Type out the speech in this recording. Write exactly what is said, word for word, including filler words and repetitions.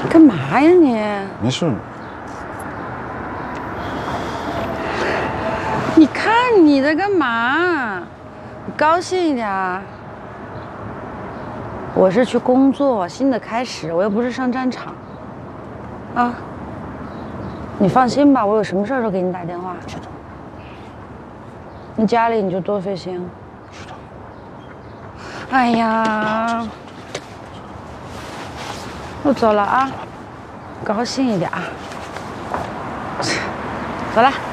干嘛呀你？ 没事。 你看你在干嘛？你高兴一点啊！我是去工作，新的开始，我又不是上战场。啊，你放心吧，我有什么事儿都给你打电话。 知道。 你家里你就多费心。 知道。 哎呀，我走了啊，高兴一点啊。走了。